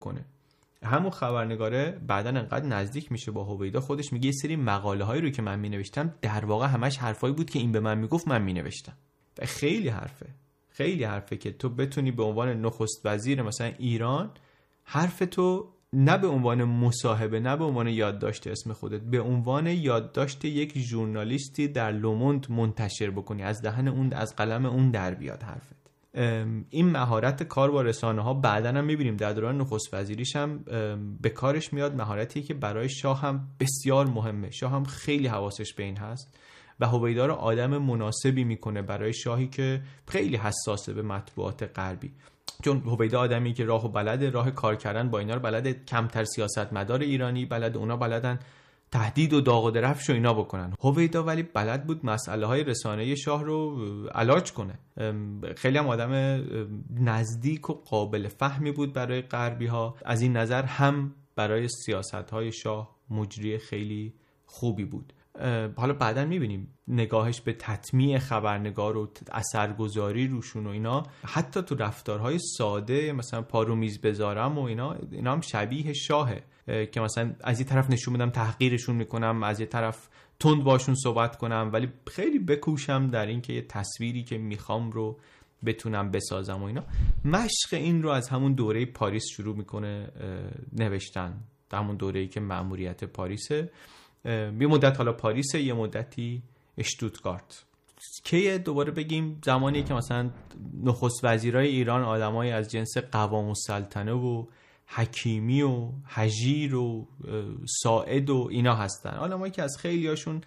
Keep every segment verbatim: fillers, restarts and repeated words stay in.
کنه. همون خبرنگاره بعداً انقدر نزدیک میشه با هویدا، خودش میگه یه سری مقاله هایی رو که من مینوشتم در واقع همش حرفایی بود که این به من میگفت من مینوشتم. و خیلی حرفه خیلی حرفه که تو بتونی به عنوان نخست وزیر مثلا ایران حرف تو نه به عنوان مصاحبه، نه به عنوان یادداشت اسم خودت، به عنوان یادداشت یک ژورنالیستی در لوموند منتشر بکنی، از دهن اون، از قلم اون در بیاد حرفت. این مهارت کار با رسانه ها بعداً هم میبینیم در دوران نخست وزیریش هم به کارش میاد. مهارتی که برای شاه هم بسیار مهمه. شاه هم خیلی حواسش به این هست و هویدا رو آدم مناسبی میکنه برای شاهی که خیلی حساسه به مطبوعات غربی، چون هویدا آدمی که راهو بلده، راه کار کردن با اینا رو بلده، کمتر سیاستمدار ایرانی بلده، اونا بلدن تهدید و داغ و درفش و اینا بکنن. هویدا ولی بلد بود مسئله های رسانه شاه رو علاج کنه. خیلی هم آدم نزدیک و قابل فهمی بود برای غربی ها. از این نظر هم برای سیاست های شاه مجری خیلی خوبی بود. حالا بعداً میبینیم نگاهش به تطمیع خبرنگار و اثرگذاری روشون و اینا، حتی تو رفتارهای ساده مثلا پارو میز بذارم و اینا اینا هم شبیه شاهه که مثلا از این طرف نشون میدم تحقیرشون میکنم، از این طرف تند باشون صحبت کنم، ولی خیلی بکوشم در این که یه تصویری که میخوام رو بتونم بسازم و اینا. مشق این رو از همون دوره پاریس شروع میکنه نوشتن، در همون دوره‌ای که مأموریت پاریسه. یه مدت حالا پاریسه، یه مدتی اشتوتگارت. که دوباره بگیم زمانی که مثلا نخست وزیرای ایران آدمای از جنس قوام السلطنه و حکیمی و هژیر و ساعد و اینا هستن، آدمایی که از خیلی هاشون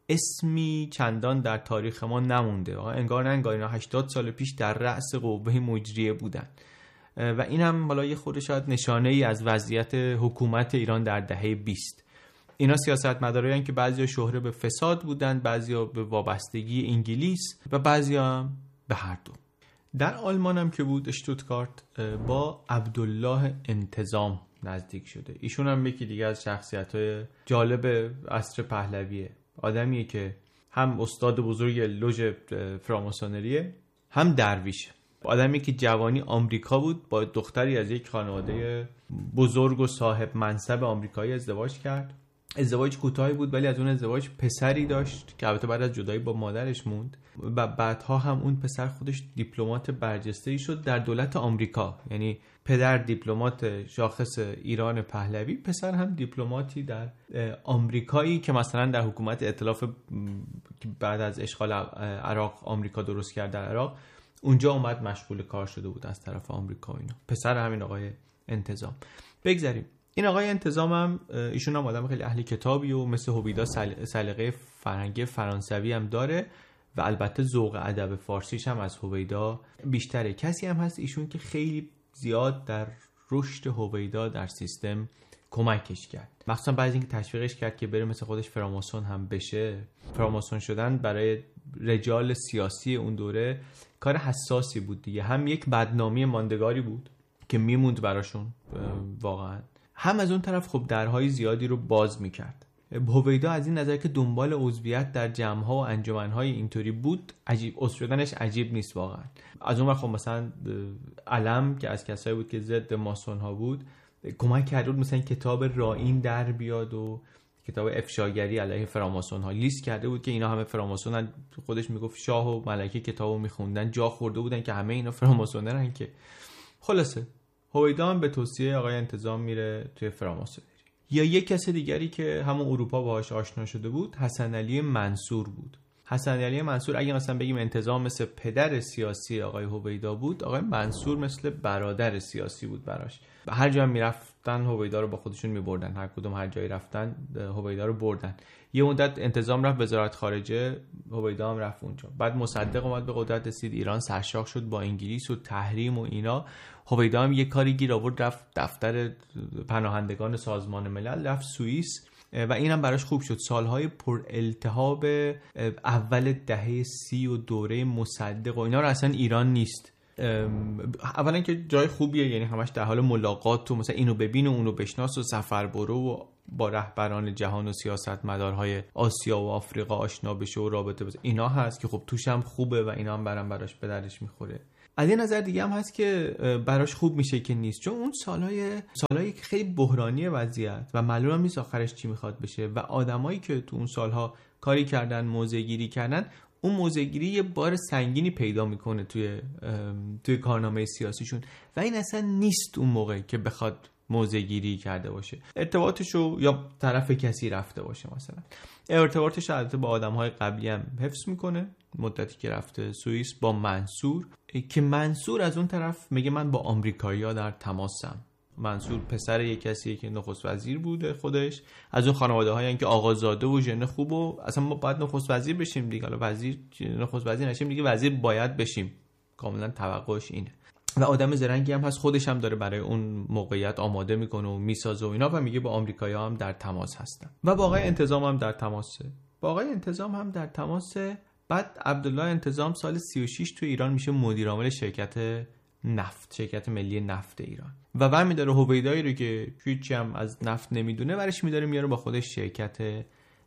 اسمی چندان در تاریخ ما نمونده، انگار نه انگار اینا هشتاد سال پیش در رأس قوه مجریه بودن. و این هم حالا یه خود شاید نشانه ای از وضعیت حکومت ایران در دهه بیست. اینا سیاستمدارایی که بعضیا شهره به فساد بودن، بعضیا به وابستگی انگلیس و بعضیا به هر دو. در آلمان هم که بود اشتوتگارت، با عبدالله انتظام نزدیک شده. ایشون هم یکی دیگه از شخصیت‌های جالب عصر پهلویه. آدمیه که هم استاد بزرگ لوژ فراماسونریه، هم درویشه. آدمی که جوانی آمریکا بود، با دختری از یک خانواده بزرگ و صاحب منصب آمریکایی ازدواج کرد. ازدواج کوتاهی بود ولی از اون ازدواج پسری داشت که البته بعد از جدایی با مادرش موند و بعدها هم اون پسر خودش دیپلمات برجسته‌ای شد در دولت آمریکا. یعنی پدر دیپلمات شاخص ایران پهلوی، پسر هم دیپلماتی در آمریکایی که مثلا در حکومت ائتلاف بعد از اشغال عراق آمریکا درست کرد در عراق، اونجا اومد مشغول کار شده بود از طرف آمریکا اینا. پسر همین آقای انتظام. بگذاریم این آقای انتظام هم ایشون هم آدم خیلی اهل کتابی و مثل هویدا سلیقه فرهنگی فرانسوی هم داره و البته ذوق ادب فارسیش هم از هویدا بیشتره. کسی هم هست ایشون که خیلی زیاد در رشد هویدا در سیستم کمکش کرد، مخصوصا بعد از اینکه تشویقش کرد که بره مثل خودش فراماسون هم بشه. فراماسون شدن برای رجال سیاسی اون دوره کار حساسی بود دیگه، هم یک بدنامی ماندگاری بود که میموند براشون واقعا، هم از اون طرف خب درهای زیادی رو باز میکرد. هویدا از این نظر که دنبال عضویت در جمع‌ها و انجمن‌های اینطوری بود، عجیب عضو شدنش عجیب نیست واقعا. از اون ور خب مثلا علم که از کسایی بود که ضد ماسون‌ها بود کمک کرده بود مثلا کتاب رائین در بیاد و کتاب افشاگری علیه فراماسون‌ها لیست کرده بود که اینا همه فراماسونن. خودش میگفت شاه و ملکه کتابو میخوندن، جا خورده بودن که همه اینا فراماسونن که. خلاصه هویدا هم به توصیه آقای انتظام میره توی فراماسونری. یا یک کس دیگری که همون اروپا باهاش آشنا شده بود حسن علی منصور بود. حسن علی منصور اگه مثلا بگیم انتظام مثل پدر سیاسی آقای هویدا بود، آقای منصور مثل برادر سیاسی بود براش. و هر جا میرفتن هویدا رو با خودشون میبردن، هر کدوم هر جایی رفتن هویدا رو بردن. یه مدت انتظام رفت وزارت خارجه، هویدا هم رفت اونجا. بعد مصدق اومد به قدرت رسید، ایران سرشاخ شد با انگلیس و تحریم و اینا. هویدا هم یه کاری گیر آورد، رفت دفتر پناهندگان سازمان ملل، رفت سوئیس و اینم براش خوب شد. سالهای پر التهاب اول دهه سی و دوره مصدق و اینا رو اصلا ایران نیست. اولا که جای خوبیه، یعنی همش در حال ملاقات و مثلا اینو ببین و اونو بشناس و سفر برو و با رهبران جهان و سیاستمدارهای آسیا و آفریقا آشنا بشه و رابطه بشه، اینا هست که خب توش هم خوبه و اینا هم برام براش به دردش میخوره. از یه نظر دیگه هم هست که براش خوب میشه که نیست، چون اون سالهای سالهای خیلی بحرانی وضعیت و معلوم هم نیست آخرش چی میخواد بشه و آدمایی که تو اون سالها کاری کردن، موضع‌گیری کردن، اون موضع‌گیری یه بار سنگینی پیدا میکنه توی توی کارنامه سیاسیشون و این اصلا نیست اون موقع که بخواد موضع‌گیری کرده باشه، ارتباطشو یا طرف کسی رفته باشه. مثلا ارتباطش البته با آدم‌های قبلی هم حفظ میکنه، مدتی که رفته سوئیس با منصور، که منصور از اون طرف میگه من با آمریکایی‌ها در تماسم. منصور پسر یک کسیه که نخست وزیر بوده خودش، از اون خانواده‌هایی که آقازاده و ژن خوب و اصلا ما باید نخست وزیر بشیم دیگه، حالا وزیر نخست وزیر نشیم دیگه، وزیر باید بشیم، کاملا توقعش اینه. و آدم زرنگی هم هست، خودش هم داره برای اون موقعیت آماده میکنه و میسازه و اینا و میگه با آمریکایی‌ها هم در تماس هستن و با آقای انتظام هم در تماسه. با آقای انتظام هم در تماسه. بعد عبدالله انتظام سال سی و شش تو ایران میشه مدیر عامل شرکت نفت، شرکت ملی نفت ایران و برمی‌داره هویدایی رو که هیچی هم از نفت نمیدونه برش میداره میاره با خودش شرکت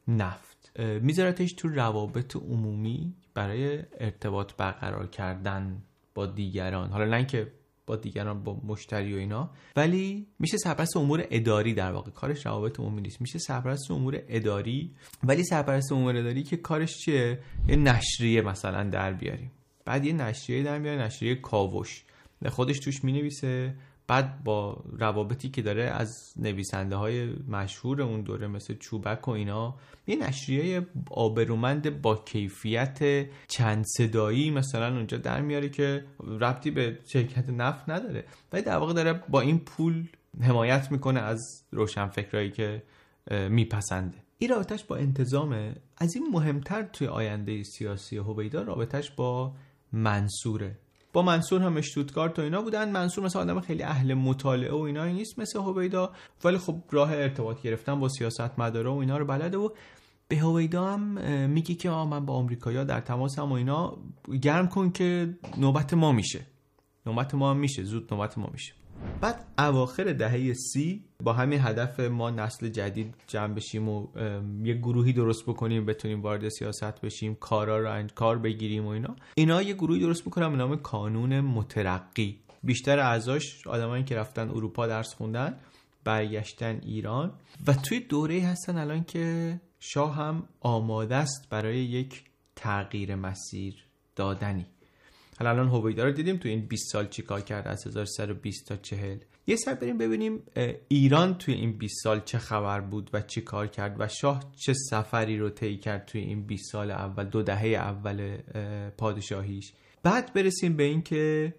نفت، میذارتش تو روابط عمومی برای ارتباط برقرار کردن با دیگران، حالا نه که با دیگران، با مشتری و اینا، ولی میشه سرپرست امور اداری، در واقع کارش روابط عمومی نیست، میشه سرپرست امور اداری، ولی سرپرست امور اداری که کارش چیه؟ یه نشریه مثلا در بیاریم، بعد یه نشریه در بیاره، نشریه کاوش، خودش توش مینویسه، بعد با روابطی که داره از نویسنده های مشهور اون دوره مثل چوبک و اینا، یه نشریه آبرومند با کیفیت چند صدایی مثلا اونجا در میاره که ربطی به شرکت نفت نداره، ولی در واقع داره با این پول حمایت میکنه از روشنفکرایی که میپسنده. این رابطش با انتظامه. از این مهمتر توی آینده سیاسی هویدا رابطش با منصوره. با منصور هم اشتوتگارت و اینا بودن. منصور مثلا آدم خیلی اهل مطالعه و اینا نیست مثل هویدا، ولی خب راه ارتباط گرفتن با سیاستمدارا و اینا رو بلده و به هویدا هم میگه که من با آمریکایی‌ها در تماسم و اینا، گرم کن که نوبت ما میشه، نوبت ما هم میشه، زود نوبت ما میشه. بعد اواخر دهه سی با همین هدف ما نسل جدید جمع بشیم و یه گروهی درست بکنیم بتونیم وارد سیاست بشیم، کارا رو کار بگیریم و اینا، اینا یه گروهی درست میکنن به نام کانون مترقی. بیشتر اعضاش آدمایی که رفتن اروپا درس خوندن، برگشتن ایران و توی دوره‌ای هستن الان که شاه هم آماده است برای یک تغییر مسیر دادنی. حالا الان هویدا رو دیدیم تو این بیست سال چی کار کرد، از هزار و سیصد و بیست تا چهل. یه سر بریم ببینیم ایران توی این بیست سال چه خبر بود و چی کار کرد و شاه چه سفری رو طی کرد توی این بیست سال اول، دو دهه اول پادشاهیش. بعد برسیم به این که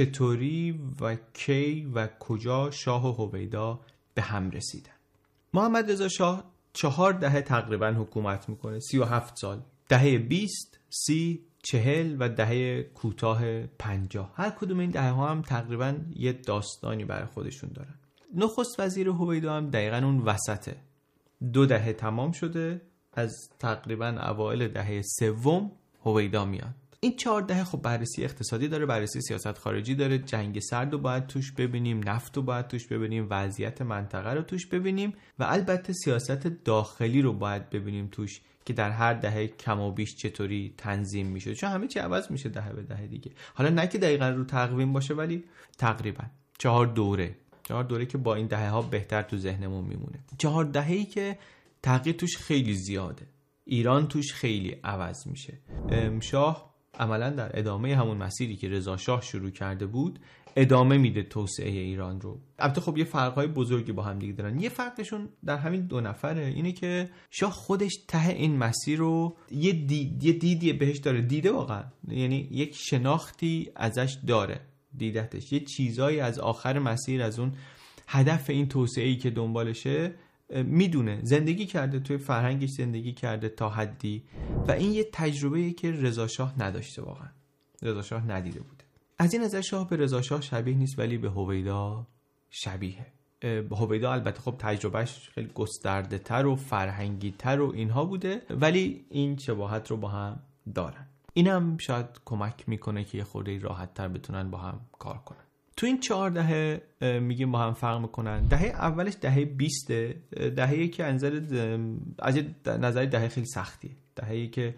چطوری و کی و کجا شاه و هویدا به هم رسیدن. محمد رضا شاه چهار دهه تقریبا حکومت میکنه، سی و هفت سال، دهه بیست، سی، چهل و دهه کوتاه پنجاه. هر کدوم این دهه ها هم تقریبا یه داستانی برای خودشون دارن. نخست وزیر هویدا هم دقیقا اون وسطه، دو دهه تمام شده، از تقریبا اوایل دهه سوم هویدا میاد. این چهار دهه خب بررسی اقتصادی داره، بررسی سیاست خارجی داره، جنگ سرد رو باید توش ببینیم، نفت رو باید توش ببینیم، وضعیت منطقه رو توش ببینیم و البته سیاست داخلی رو باید ببینیم توش که در هر دهه کم و بیش چطوری تنظیم میشه، چون همه چی عوض میشه دهه به دهه دیگه. حالا نه که دقیقاً رو تقویم باشه، ولی تقریبا چهار دوره چهار دوره که با این دهه ها بهتر تو ذهنمون میمونه. چهار دهه‌ای که تغییر توش خیلی زیاده، ایران توش خیلی عوض میشه. شاه عملا در ادامه همون مسیری که رضا شاه شروع کرده بود ادامه میده توسعه ایران رو. البته خب یه فرق‌های بزرگی با هم دیگه دارن. یه فرقشون در همین دو نفره، اینه که شاه خودش ته این مسیر رو یه دید یه دیدی بهش داره، دیده واقعا، یعنی یک شناختی ازش داره، دیدتش، یه چیزایی از آخر مسیر، از اون هدف این توسعه‌ای که دنبالشه میدونه، زندگی کرده، توی فرهنگش زندگی کرده تا حدی و این یه تجربه‌ایه که رضا شاه نداشته، واقعا رضا شاه ندیده بوده. از این نظر شاه به رضا شاه شبیه نیست، ولی به هویدا شبیه. هویدا البته خب تجربهش خیلی گسترده تر و فرهنگی تر و اینها بوده، ولی این شباهت رو با هم دارن. اینم شاید کمک میکنه که یه خورده راحت تر بتونن با هم کار کنن. تو این چهار دهه میگیم با هم فرق میکنن. دهه اولش دهه بیسته، دهه‌ای که از نظر دهه خیلی سختیه، دهه‌ای که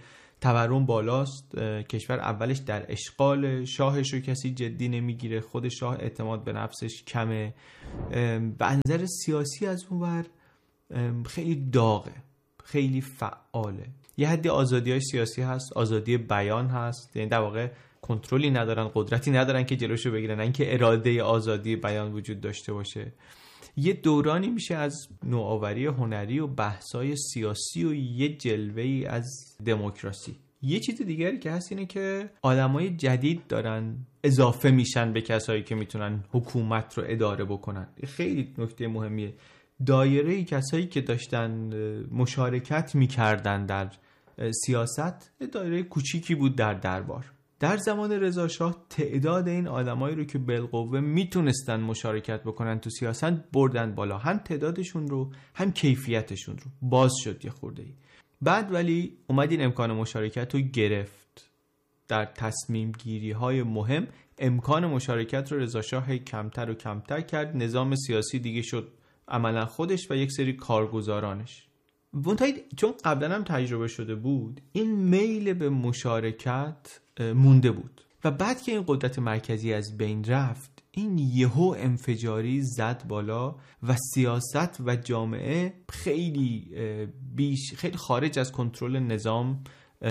تورم بالاست، کشور اولش در اشغال، شاهش رو کسی جدی نمیگیره، خود شاه اعتماد به نفسش کمه. به نظر سیاسی از اون ور خیلی داغه، خیلی فعاله. یه حدی آزادی‌های سیاسی هست، آزادی بیان هست، یعنی در واقع کنترلی ندارن، قدرتی ندارن که جلوشو بگیرن، نه اینکه اراده آزادی بیان وجود داشته باشه. یه دورانی میشه از نوآوری هنری و بحث‌های سیاسی و یه جلوه‌ای از دموکراسی. یه چیز دیگری که هست اینه که آدمای جدید دارن اضافه میشن به کسایی که میتونن حکومت رو اداره بکنن. خیلی نکته مهمیه. دایره کسایی که داشتن مشارکت میکردن در سیاست دایره کوچیکی بود در دربار. در زمان رضا شاه تعداد این آدمایی رو که بالقوه میتونستن مشارکت بکنن تو سیاست بردن بالا، هم تعدادشون رو هم کیفیتشون رو. باز شد یه خورده‌ای. بعد ولی اومد این امکان مشارکت رو گرفت. در تصمیم گیری های مهم امکان مشارکت رو رضا شاه کمتر و کمتر کرد. نظام سیاسی دیگه شد عملا خودش و یک سری کارگزارانش. منتها چون قبلا هم تجربه شده بود، این میل به مشارکت مونده بود و بعد که این قدرت مرکزی از بین رفت، این یهو انفجاری زد بالا و سیاست و جامعه خیلی بیش خیلی خارج از کنترل نظام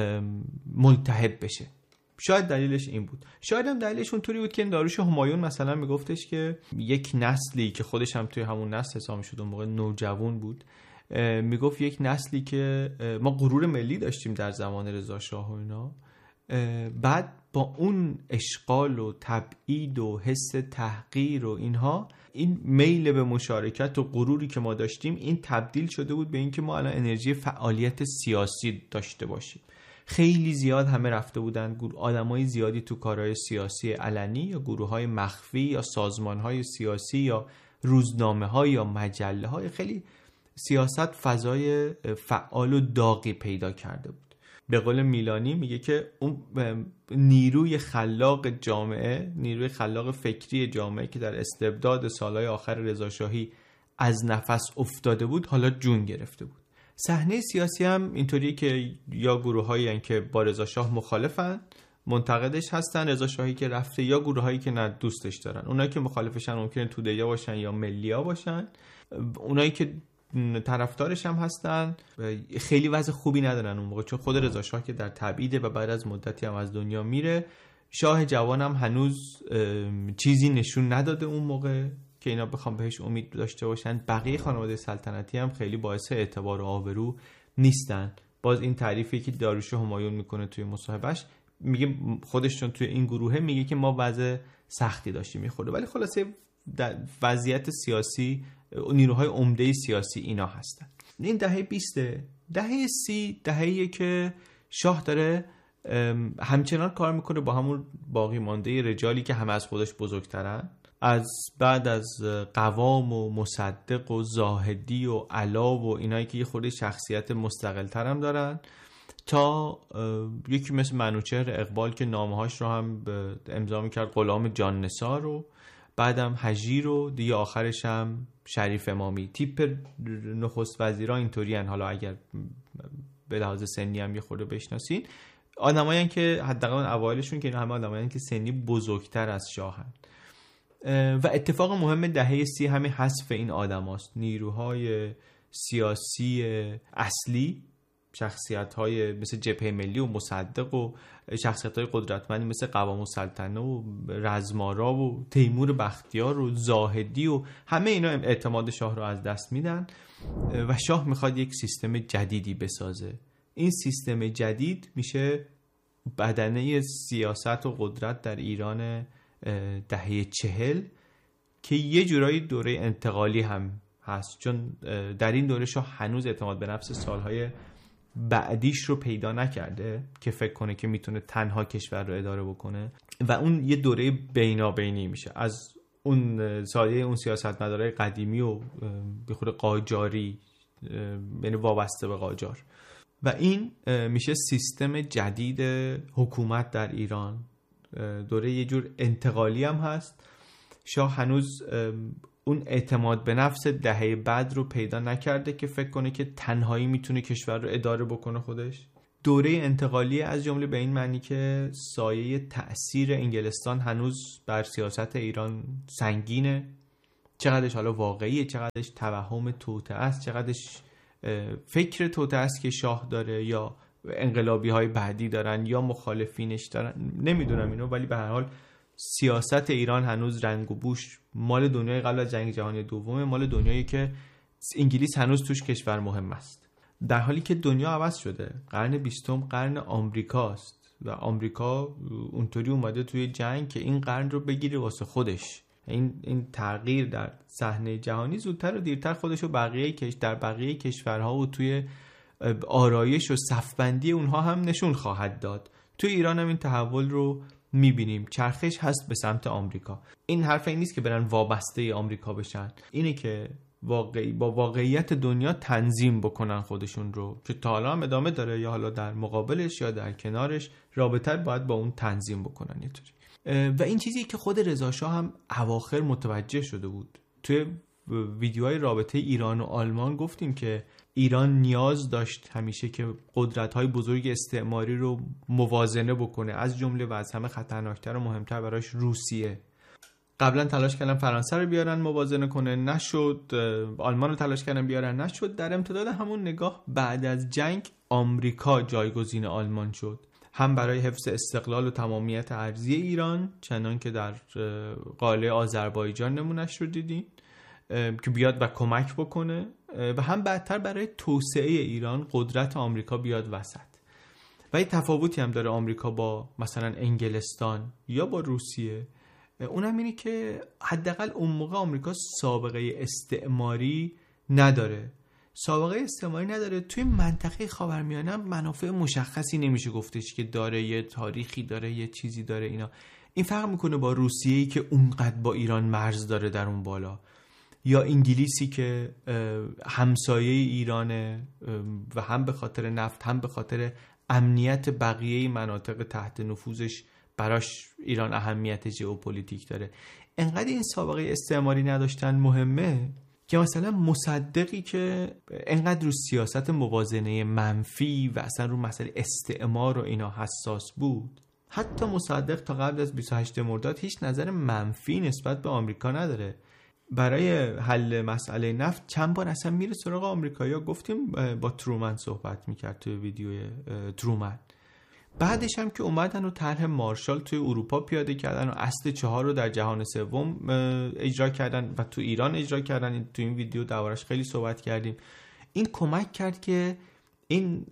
ملتهب بشه. شاید دلیلش این بود. شاید هم دلیلش اونطوری بود که داریوش همایون مثلا میگفتش که یک نسلی که خودش هم توی همون نسل حساب میشد، اون موقع نوجوان بود، میگفت یک نسلی که ما غرور ملی داشتیم در زمان رضا شاه و اینا، بعد با اون اشغال و تبعید و حس تحقیر و اینها، این میل به مشارکت و غروری که ما داشتیم این تبدیل شده بود به این که ما الان انرژی فعالیت سیاسی داشته باشیم. خیلی زیاد همه رفته بودن، آدمای زیادی تو کارهای سیاسی علنی یا گروه‌های مخفی یا سازمان‌های سیاسی یا روزنامه‌ها یا مجله‌های، خیلی سیاست فضای فعال و داغی پیدا کرده بود. به قول میلانی میگه که اون نیروی خلاق جامعه، نیروی خلاق فکری جامعه که در استبداد سالهای آخر رضاشاهی از نفس افتاده بود، حالا جون گرفته بود. صحنه سیاسی هم اینطوریه که یا گروهایی هستن که با رضاشاه مخالفن، منتقدش هستن، رضاشاهی که رفته، یا گروهایی که نه دوستش دارن. اونایی که مخالفشن ممکنه توده‌یا باشن یا ملی‌ها باشن. اونایی که طرفدارش هم هستن خیلی وضع خوبی ندارن اون موقع، چون خود رضا شاه که در تبعیده و بعد از مدتی هم از دنیا میره. شاه جوان هم هنوز چیزی نشون نداده اون موقع که اینا بخوام بهش امید داشته باشن. بقیه خانواده سلطنتی هم خیلی باعث اعتبار و آبرو نیستن. باز این تعریفی که داریوش همایون میکنه توی مصاحبهش، میگه خودش چون توی این گروهه میگه که ما وضع سختی داشتیم میخورده، ولی خلاصه در وضعیت سیاسی نیروهای عمده سیاسی اینا هستن. این دهه بیست، دهه سی دهه‌ایه که شاه داره همچنان کار میکنه با همون باقی مانده رجالی که همه از خودش بزرگترن، از بعد از قوام و مصدق و زاهدی و علا و اینایی که یه خورده شخصیت مستقل‌تر هم دارن، تا یکی مثل منوچهر اقبال که نامه‌هاش رو هم امضا میکرد، غلام جان نثار رو، بعدم هجی رو، دیگه آخرش هم شریف امامی. تیپ نخست وزیرا اینطوری هن. حالا اگر به لحاظ سنی هم یه خورده بشناسین، آدمایی هن که حداقل اوایلشون که اینا همه آدمایی هن که سنی بزرگتر از شاه هن. و اتفاق مهم دهه سی همین حذف این آدم هاست. نیروهای سیاسی اصلی، شخصیت های مثل جبهه ملی و مصدق و شخصیت های قدرتمندی مثل قوام السلطنه و رزمارا و تیمور بختیار و زاهدی و همه اینا اعتماد شاه رو از دست میدن و شاه میخواد یک سیستم جدیدی بسازه. این سیستم جدید میشه بدنه سیاست و قدرت در ایران دهه چهل که یه جورایی دوره انتقالی هم هست، چون در این دوره شاه هنوز اعتماد به نفس سالهای بعدیش رو پیدا نکرده که فکر کنه که میتونه تنها کشور رو اداره بکنه و اون یه دوره بینابینی میشه. از اون سایه اون سیاستمدارای قدیمی و به خود قاجاری، یعنی وابسته به قاجار، و این میشه سیستم جدید حکومت در ایران. دوره یه جور انتقالی هم هست. شاه هنوز اون اعتماد به نفس دهه بعد رو پیدا نکرده که فکر کنه که تنهایی میتونه کشور رو اداره بکنه خودش. دوره انتقالی از جمله به این معنی که سایه تأثیر انگلستان هنوز بر سیاست ایران سنگینه، چقدرش حالا واقعیه، چقدرش توهم توطئه است، چقدرش فکر توطئه است که شاه داره یا انقلابی های بعدی دارن یا مخالفینش دارن، نمیدونم اینو، ولی به هر حال سیاست ایران هنوز رنگ و بوش مال دنیای قبل از جنگ جهانی دوم، مال دنیایی که انگلیس هنوز توش کشور مهم است، در حالی که دنیا عوض شده. قرن بیستم قرن آمریکاست و آمریکا اونطوری اومده توی جنگ که این قرن رو بگیره واسه خودش. این این تغییر در صحنه جهانی زودتر و دیرتر خودش رو بقیه کش در بقیه کشورها و توی آرایش و صفبندی اونها هم نشون خواهد داد. توی ایران هم این تحول رو میبینیم، چرخش هست به سمت آمریکا. این حرف این نیست که برن وابسته آمریکا بشن، اینه که واقعی با واقعیت دنیا تنظیم بکنن خودشون رو، که تا حالا هم ادامه داره، یا حالا در مقابلش یا در کنارش رابطه باید با اون تنظیم بکنن یه طوری. و این چیزی که خود رضا شاه هم اواخر متوجه شده بود. توی ویدیوهای رابطه ایران و آلمان گفتیم که ایران نیاز داشت همیشه که قدرت‌های بزرگ استعماری رو موازنه بکنه، از جمله و از همه خطرناکتر و مهمتر براش روسیه. قبلا تلاش کردن فرانسه رو بیارن موازنه کنه، نشد. آلمان رو تلاش کردن بیارن، نشد. در امتداد همون نگاه بعد از جنگ آمریکا جایگزین آلمان شد، هم برای حفظ استقلال و تمامیت ارضی ایران، چنان که در قاله آذربایجان نمونش رو دیدیم که بیاد و کمک بکنه، و هم بعدتر برای توسعه ایران قدرت آمریکا بیاد وسط. و این تفاوتی هم داره آمریکا با مثلا انگلستان یا با روسیه، اونم اینه که حداقل اون موقع آمریکا سابقه استعماری نداره. سابقه استعماری نداره توی منطقه خاورمیانه، منافع مشخصی نمیشه گفتش که داره، یه تاریخی داره، یه چیزی داره. اینا این فرق میکنه با روسیه‌ای که اونقدر با ایران مرز داره در اون بالا، یا انگلیسی که همسایه ایرانه و هم به خاطر نفت هم به خاطر امنیت بقیه مناطق تحت نفوذش براش ایران اهمیت ژئوپلیتیک داره. انقدر این سابقه استعماری نداشتن مهمه که مثلا مصدقی که انقدر رو سیاست موازنه منفی و اصلا رو مسئله استعمار و اینا حساس بود، حتی مصدق تا قبل از بیست و هشتم مرداد هیچ نظر منفی نسبت به آمریکا نداره. برای حل مسئله نفت چند بار اصلا میره سراغ آمریکایی‌ها. گفتیم با ترومن صحبت میکرد توی ویدیوی ترومن. بعدش هم که اومدن و طرح مارشال توی اروپا پیاده کردن و اصل چهار رو در جهان سوم اجرا کردن و تو ایران اجرا کردن. تو این ویدیو دربارش خیلی صحبت کردیم. این کمک کرد که این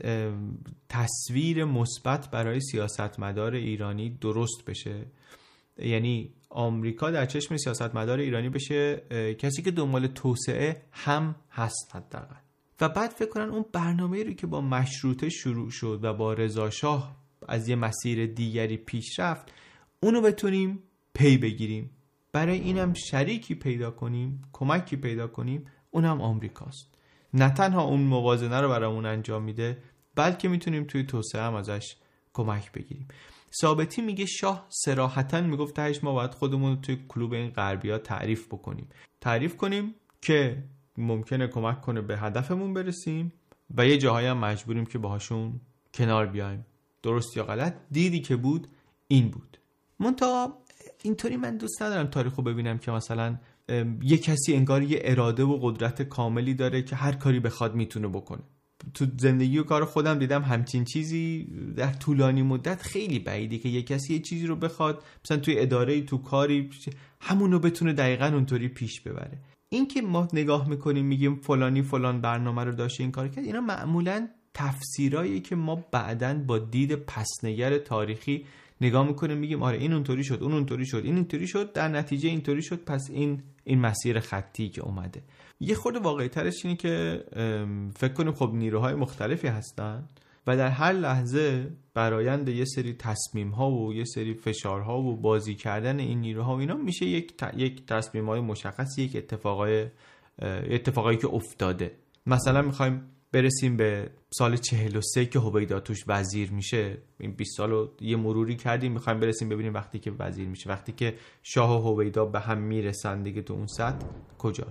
تصویر مثبت برای سیاستمدار ایرانی درست بشه، یعنی آمریکا در چشم سیاستمدار ایرانی بشه کسی که دنبال توسعه هم هست حداقل. و بعد فکر کنن اون برنامه‌ای رو که با مشروطه شروع شد و با رضا شاه از یه مسیر دیگری پیش رفت، اونو بتونیم پی بگیریم. برای اینم شریکی پیدا کنیم، کمکی پیدا کنیم، اونم آمریکاست. نه تنها اون موازنه رو برامون انجام میده، بلکه میتونیم توی توسعه هم ازش کمک بگیریم. ثابتی میگه شاه صراحتاً میگفت تهش ما باید خودمون رو توی کلوب این غربی‌ها تعریف بکنیم. تعریف کنیم که ممکنه کمک کنه به هدفمون برسیم و یه جاهایی هم مجبوریم که باهاشون کنار بیایم. درست یا غلط، دیدی که بود این بود. منتها اینطوری من دوست ندارم تاریخو ببینم که مثلا یه کسی انگار یه اراده و قدرت کاملی داره که هر کاری بخواد میتونه بکنه. تو زندگی و کار خودم دیدم همچین چیزی در طولانی مدت خیلی بعیده که یه کسی یه چیزی رو بخواد مثلا توی اداره، تو کاری، همونو بتونه دقیقاً اونطوری پیش ببره. این که ما نگاه میکنیم میگیم فلانی فلان برنامه رو داشته این کار کرد، اینا معمولاً تفسیرایی که ما بعداً با دید پسنگر تاریخی نگاه میکنیم میگیم آره این اونطوری شد، اون اونطوری شد، این اینطوری شد، در نتیجه اینطوری شد، پس این این مسیر خطی که اومده. یه خورده واقعی ترش اینه که فکر کنیم خب نیروهای مختلفی هستن و در هر لحظه برآیند یه سری تصمیم ها و یه سری فشارها و بازی کردن این نیروها و اینا میشه یک ت... یک تصمیم های مشخص، یک اتفاقای اتفاقایی که افتاده. مثلا میخوایم برسیم به سال چهل و سه که هویدا توش وزیر میشه، این بیست سالو یه مروری کردیم، میخوایم برسیم ببینیم وقتی که وزیر میشه، وقتی که شاه و هویدا به هم میرسن دیگه تو اون سطح کجاست.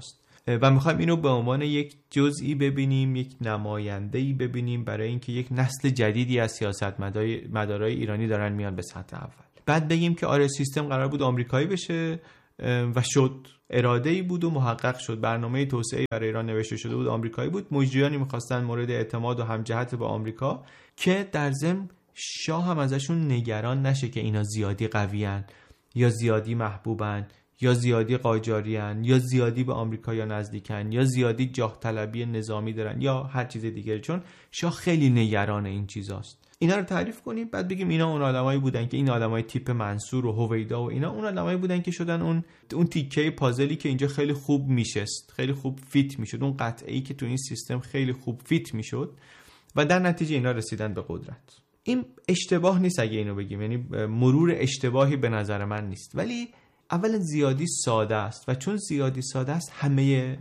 و میخوایم اینو به عنوان یک جزئی ببینیم، یک نماینده‌ای ببینیم برای اینکه یک نسل جدیدی از سیاستمدارای ایرانی دارن میان به سطح اول. بعد بگیم که آره سیستم قرار بود آمریکایی بشه و شد، اراده‌ای بود و محقق شد، برنامه توسعه برای ایران نوشته شده بود، آمریکایی بود، مجریانی می‌خواستن مورد اعتماد و همجهت با آمریکا که در ضمن شاه هم ازشون نگران نشه که اینا زیادی قویان یا زیادی محبوبن یا زیادی قاجاریان یا زیادی به آمریکا یا نزدیکن یا زیادی جاه طلبی نظامی دارن یا هر چیز دیگه، چون شاه خیلی نگران این چیزاست. اینا رو تعریف کنیم، بعد بگیم اینا اون آدمایی بودن که این آدمای تیپ منصور و هویدا و اینا اون آدمایی بودن که شدن اون اون تیکه پازلی که اینجا خیلی خوب میشست، خیلی خوب فیت میشد، اون قطعه‌ای که تو این سیستم خیلی خوب فیت میشد و در نتیجه اینا رسیدن به قدرت. این اشتباه نیست اگه اینو بگیم، یعنی مرور اشتباهی به نظر من نیست، ولی اولا زیادی ساده است و چون زیادی ساده است همه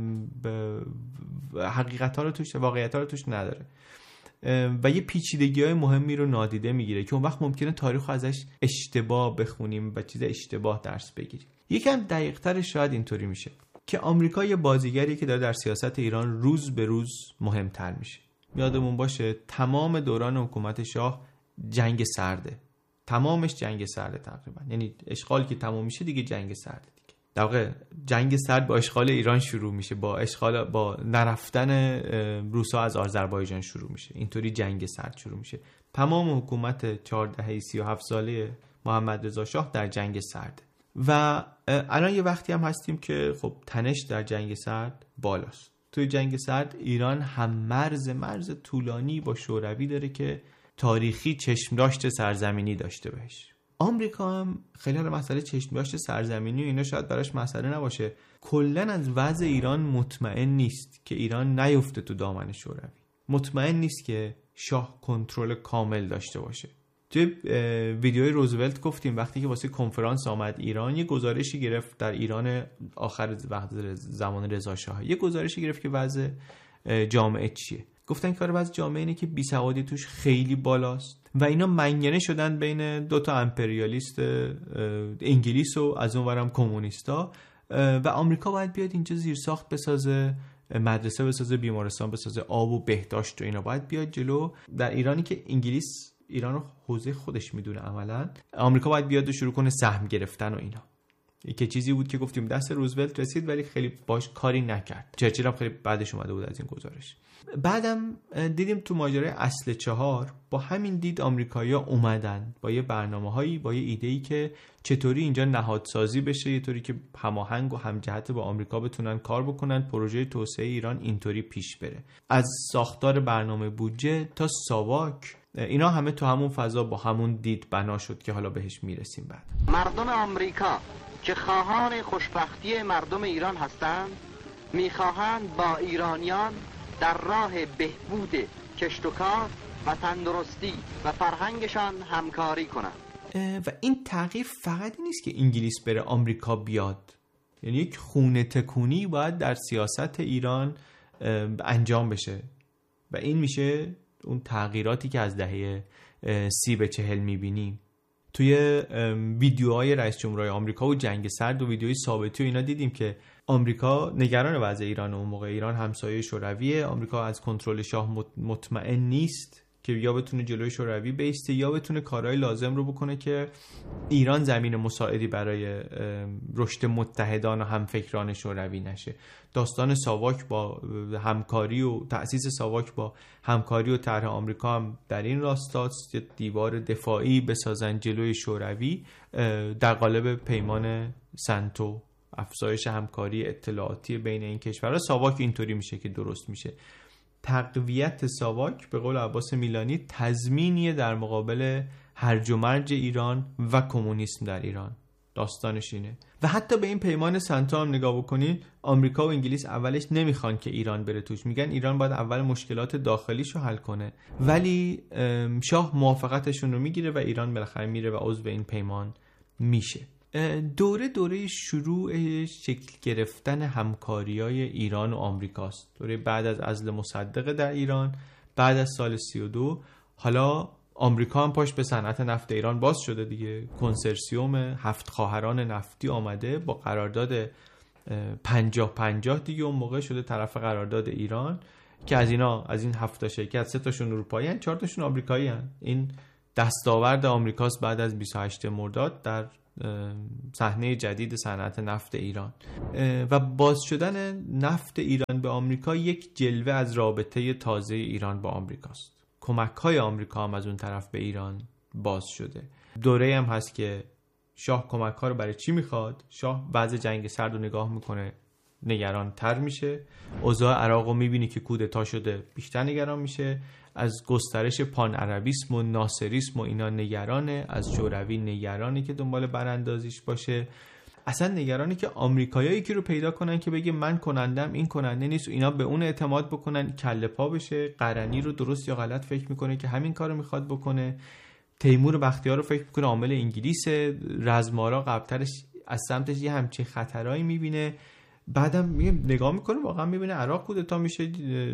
حقیقت‌ها رو توش، واقعیت‌ها رو توش نداره و یه پیچیدگی‌های مهمی رو نادیده میگیره که اون وقت ممکنه تاریخ رو ازش اشتباه بخونیم و چیز اشتباه درس بگیریم. یکم دقیق‌تر شاید اینطوری میشه که آمریکا یه بازیگری که داره در سیاست ایران روز به روز مهمتر میشه. یادمون باشه تمام دوران حکومت شاه جنگ سرده، تمامش جنگ سرده تقریبا، یعنی اشغال که تمام میشه دیگه جنگ سرده دیگه. در واقع جنگ سرد با اشغال ایران شروع میشه، با اشغال با نرفتن روسا از آذربایجان شروع میشه، اینطوری جنگ سرد شروع میشه. تمام حکومت چهار دهه سی و هفت ساله محمد رضا شاه در جنگ سرد و الان یه وقتی هم هستیم که خب تنش در جنگ سرد بالاست. توی جنگ سرد ایران هم مرز مرز طولانی با شوروی داره که تاریخی چشم داشت سرزمینی داشته بهش. آمریکا هم خیلی حالا مسئله چشم داشت سرزمینی و اینا شاید براش مسئله نباشه، کلن از وضع ایران مطمئن نیست که ایران نیفته تو دامن شوروی، مطمئن نیست که شاه کنترل کامل داشته باشه. توی ویدیوی روزولت گفتیم وقتی که واسه کنفرانس آمد ایران، یه گزارشی گرفت در ایران آخر وقت زمان رضا شاه، یه گزارشی گرفت که وضع جامعه چیه. گفتن که وضع جامعه اینه که بیسوادی توش خیلی بالاست و اینا منگنه شدن بین دو تا امپریالیست، انگلیس و از اون ورم کمونیستا، و آمریکا باید بیاد اینجا زیرساخت بسازه، مدرسه بسازه، بیمارستان بسازه، آب و بهداشت و اینا باید بیاد جلو. در ایرانی که انگلیس ایران رو حوزه خودش میدونه عملا، آمریکا باید بیاد و شروع کنه سهم گرفتن و اینا. که چیزی بود که گفتیم دست روزولت رسید ولی خیلی باش کاری نکرد. چرچیل هم خیلی بعدش اومده بود از این گزارش. بعدم دیدیم تو ماجرای اصل چهار با همین دید آمریکایی‌ها اومدن با یه برنامه‌هایی، با یه ایده‌ای که چطوری اینجا نهادسازی بشه، یه طوری که هماهنگ و همجهت با آمریکا بتونن کار بکنن، پروژه توسعه ایران اینطوری پیش بره. از ساختار برنامه بودجه تا ساواک، اینا همه تو همون فضا با همون دید بنا شد که حالا بهش میرسیم بعد. مردم آمریکا که خواهان خوشبختی مردم ایران هستند، میخواهند با ایرانیان در راه بهبود کشت و کار و تندرستی و فرهنگشان همکاری کنند. و این تغییر فقط نیست که انگلیس بره آمریکا بیاد، یعنی یک خونه تکونی باید در سیاست ایران انجام بشه و این میشه اون تغییراتی که از دهه سی به چهل میبینیم. توی ویدیوهای رئیس جمهورهای آمریکا و جنگ سرد و ویدیوی ثابتی و اینا دیدیم که آمریکا نگران وضع ایران و اون موقع ایران همسایه شورویه، آمریکا از کنترل شاه مطمئن نیست که یا بتونه جلوی شوروی بیسته یا بتونه کارهای لازم رو بکنه که ایران زمین مساعدی برای رشد متحدان و همفکران شوروی نشه. داستان ساواک با همکاری و تأسیس ساواک با همکاری و طرح آمریکا هم در این راستاست، دیوار دفاعی بسازن جلوی شوروی در قالب پیمان سنتو، افزایش همکاری اطلاعاتی بین این کشورها. ساواک اینطوری میشه که درست میشه. تقویت ساواک به قول عباس میلانی تضمینیه در مقابل هرج و مرج ایران و کمونیسم در ایران. داستانش اینه. و حتی به این پیمان سنتو هم نگاه بکنید، آمریکا و انگلیس اولش نمیخوان که ایران بره توش، میگن ایران باید اول مشکلات داخلیشو حل کنه، ولی شاه موافقتشون رو میگیره و ایران بالاخره میره و عضو این پیمان میشه. دوره دوره شروع شکل گرفتن همکاری‌های ایران و آمریکاست. دوره بعد از عزل مصدق در ایران، بعد از سال سی و دو، حالا آمریکا هم پاش به صنعت نفت ایران باز شده دیگه. کنسرسیوم هفت خواهران نفتی آمده با قرارداد پنجاه پنجاه دیگه اون موقع شده طرف قرارداد ایران که از اینا از این هفت تا شرکت سه تاشون اروپایی ان، چهار تاشون آمریکایی ان. این دستاورد آمریکاست بعد از بیست و هشتم مرداد در صحنه جدید صنعت نفت ایران. و باز شدن نفت ایران به آمریکا یک جلوه از رابطه تازه ایران با آمریکاست. کمک‌های آمریکا هم از اون طرف به ایران باز شده. دوره هم هست که شاه کمک‌ها رو برای چی میخواد؟ شاه وضع جنگ سرد رو نگاه میکنه، نگران تر میشه. اوضاع عراق رو میبینی که کودتا شده، بیشتر نگران میشه. از گسترش پان عربیسم و ناصریسم و اینا نگرانه. از شوروی نگرانه که دنبال براندازیش باشه. اصلا نگرانی که آمریکایایی که رو پیدا کنن که بگه من کنندم این کننده نیست و اینا به اون اعتماد بکنن، کله پا بشه. قرنی رو درست یا غلط فکر میکنه که همین کارو میخواد بکنه. تیمور بختیار رو فکر میکنه عامل انگلیس. رزمارا قبلترش از سمتش یه همچین خطرایی میبینه. بعدم نگاه میکنه واقعا میبینه عراق کودتا میشه،